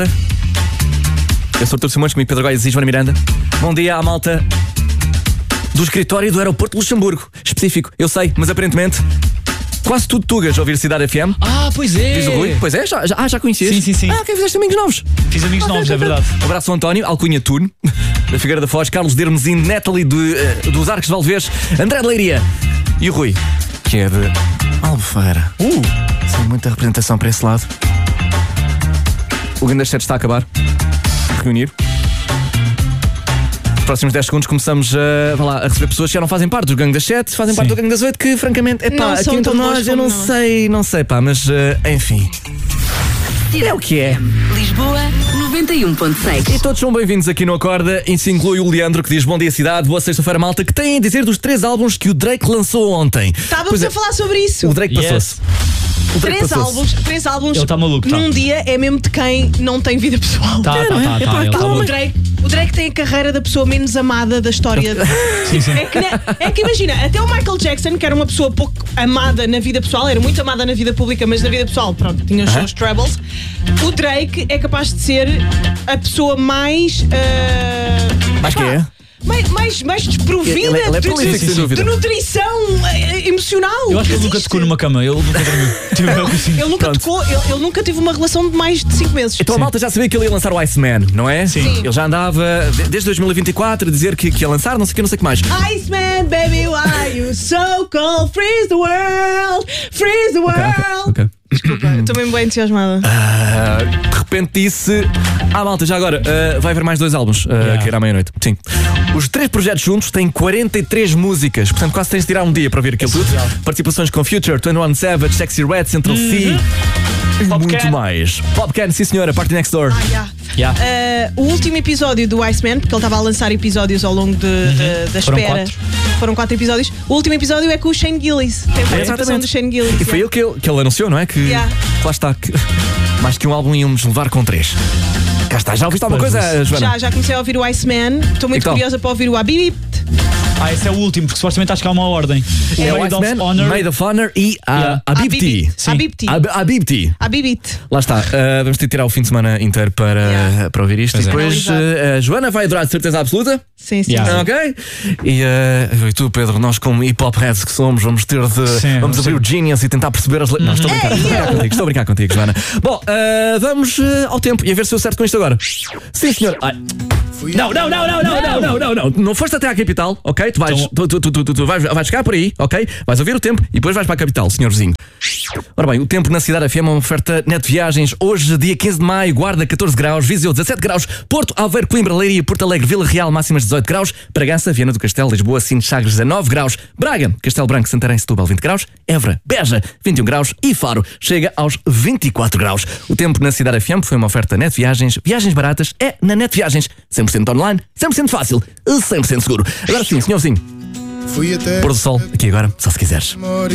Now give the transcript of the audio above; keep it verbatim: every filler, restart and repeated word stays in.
Eu sou o Artur Simões, comigo Pedro Góes e Joana Miranda. Bom dia à malta do escritório do aeroporto de Luxemburgo. Específico, eu sei, mas aparentemente quase tudo tugas a ouvir Cidade F M. Ah, pois é. Diz o Rui. Pois é, já, já, ah, já conhecias? Sim, sim, sim. Ah, quem fizeste amigos novos? Fiz amigos Ah, novos, okay, é verdade. Um abraço ao António, Alcunha Tune, da Figueira da Foz, Carlos Dermesino, Natalie de, uh, dos Arcos de Valdevez, André de Leiria e o Rui, que é de Albufeira. Uh! Sem muita representação para esse lado. O Gangue das Sete está a acabar. Reunir. Nos próximos dez segundos começamos a, vá lá, a receber pessoas que já não fazem parte do Gangue das Sete, fazem Sim. parte do Gangue das Oito, que francamente, é pá, aqui entre nós eu não não. sei, não sei pá, mas uh, enfim. É o que é. Lisboa noventa e um ponto seis. E todos são bem-vindos aqui no Acorda. E se inclui o Leandro, que diz bom dia cidade, boa sexta-feira malta, que tem a dizer dos três álbuns que o Drake lançou ontem. Estávamos Pois é, a falar sobre isso. O Drake passou-se. Yes. O Drake Três passou-se. álbuns, três álbuns Ele tá maluco, tá. num dia é mesmo de quem não tem vida pessoal. Tá, tá, tá, é? tá. Epá, Ele tá tá O maluco. Drake, o Drake tem a carreira da pessoa menos amada da história. Sim, sim. É que, ne- é que imagina, até o Michael Jackson, que era uma pessoa pouco amada na vida pessoal, era muito amada na vida pública, mas na vida pessoal, pronto, tinha os Aham. seus troubles. O Drake é capaz de ser a pessoa mais. ah, Mas que é? Mais, mais, mais desprovida Ele- ele é de, prolífico, de- sem dúvida. de nutrição eh, emocional. Eu acho que ele nunca existe. tocou numa cama, ele nunca dormiu. Tipo, é o que eu sinto. Ele nunca Pronto. tocou, ele, ele nunca teve uma relação de mais de cinco meses. Então a Sim. malta já sabia que ele ia lançar o Iceman, não é? Sim. Sim. Ele já andava de- desde dois mil e vinte e quatro a dizer que, que ia lançar, não sei o que, não sei o que mais. Iceman, baby, why you so cold? Freeze the world, freeze the Ok, world. ok, ok. Desculpa, eu estou mesmo bem entusiasmada. Ah, de repente disse: Ah, malta, já agora ah, vai haver mais dois álbuns ah, Yeah. que irá à meia-noite. Sim. Os três projetos juntos têm quarenta e três músicas, portanto quase tens de tirar um dia para ver aquilo tudo. surreal. Participações com Future, vinte e um Savage, Sexy Red, Central C e Popcan. muito mais. Popcan, sim senhora, Party Next Door. Ah, yeah. Yeah. Uh, o último episódio do Iceman, porque ele estava a lançar episódios ao longo de, de- da Foram espera. quatro. Foram quatro episódios. O último episódio é com o Shane Gillis. Tem a participação do Shane Gillis. E foi yeah. ele que, ele que ele anunciou, não é? Que Yeah. que lá está, que mais que um álbum íamos levar com três. Cá está, já ouviste alguma Pois coisa, Joana? Já, já comecei a ouvir o Iceman. Estou muito Então? curiosa para ouvir o Abibit. Ah, esse é o último, porque supostamente acho que há uma ordem. É o Maid of Iceman, Honor. Maid of Honor e a Yeah. Abibti. Sim. Abibti. Ab- Abibti. Abibit. Lá está, uh, vamos ter de tirar o fim de semana inteiro para, Yeah. para ouvir isto. Pois E é. depois uh, a Joana vai adorar de certeza absoluta. Sim, sim. Yeah. sim. Ok? E, uh, e tu, Pedro, nós como hip-hop heads que somos, vamos ter de. Sim, vamos abrir sim. o Genius e tentar perceber as letras. Não, estou a brincar, estou a brincar contigo, estou a brincar contigo, Joana. Bom, uh, vamos uh, ao tempo e a ver se eu acerto com isto agora. Sim, senhor. Ai. Não, não, não, não, não, não, não, não, não. Não foste até à capital, ok? Tu vais, Então- tu, tu, tu, tu, tu vais, vais ficar por aí, ok? Vais ouvir o tempo e depois vais para a capital, senhor vizinho. Ora bem, o tempo na cidade F M é uma oferta Net Viagens. Hoje, dia quinze de maio, Guarda catorze graus, Viseu dezassete graus, Porto, Aveiro, Coimbra, Leiria, Porto Alegre, Vila Real, máximas dezoito graus, Bragança, Viana do Castelo, Lisboa, Sines, Sagres, dezanove graus, Braga, Castelo Branco, Santarém, Setúbal, vinte graus, Évora, Beja, vinte e um graus e Faro chega aos vinte e quatro graus. O tempo na cidade F M foi uma oferta Net Viagens. Viagens baratas é na Net Viagens. cem por cento online, cem por cento fácil, cem por cento seguro. Agora sim, senhor vizinho. Fui até Pôr do sol, aqui agora, só se quiseres.